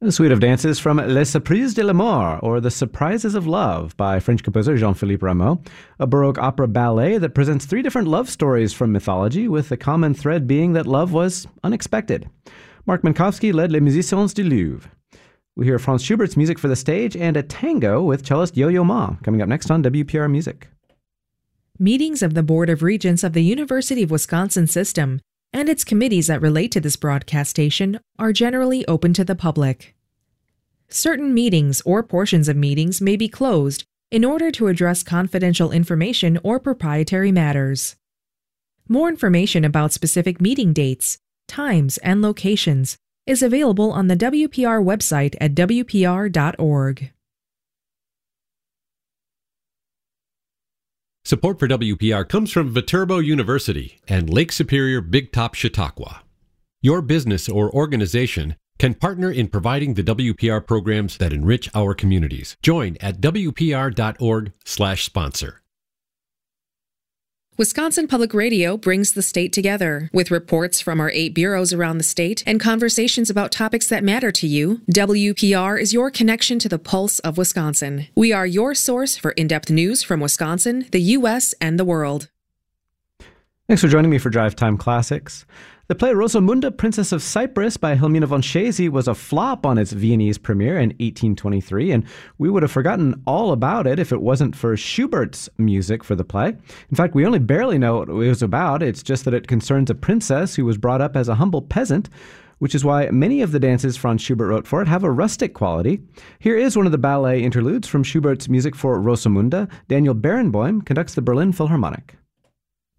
A suite of dances from Les Surprises de l'Amour, or The Surprises of Love, by French composer Jean-Philippe Rameau, a Baroque opera ballet that presents three different love stories from mythology, with the common thread being that love was unexpected. Mark Minkowski led Les Musiciens du Louvre. We hear Franz Schubert's music for the stage and a tango with cellist Yo-Yo Ma, coming up next on WPR Music. Meetings of the Board of Regents of the University of Wisconsin System and its committees that relate to this broadcast station are generally open to the public. Certain meetings or portions of meetings may be closed in order to address confidential information or proprietary matters. More information about specific meeting dates, times, and locations is available on the WPR website at wpr.org. Support for WPR comes from Viterbo University and Lake Superior Big Top Chautauqua. Your business or organization can partner in providing the WPR programs that enrich our communities. Join at wpr.org/sponsor. Wisconsin Public Radio brings the state together. With reports from our 8 bureaus around the state and conversations about topics that matter to you, WPR is your connection to the pulse of Wisconsin. We are your source for in-depth news from Wisconsin, the U.S., and the world. Thanks for joining me for Drive Time Classics. The play Rosamunda, Princess of Cyprus by Helmina von Schézy was a flop on its Viennese premiere in 1823, and we would have forgotten all about it if it wasn't for Schubert's music for the play. In fact, we only barely know what it was about. It's just that it concerns a princess who was brought up as a humble peasant, which is why many of the dances Franz Schubert wrote for it have a rustic quality. Here is one of the ballet interludes from Schubert's music for Rosamunda. Daniel Barenboim conducts the Berlin Philharmonic.